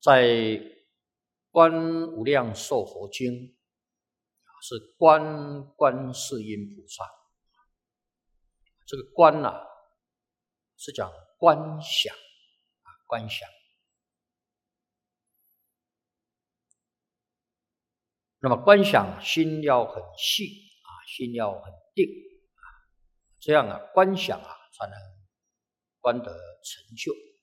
在《观无量寿佛经》是观世音菩萨，这个观是讲观想观想。那么观想心要很细心要很定这样观想才能观得成就。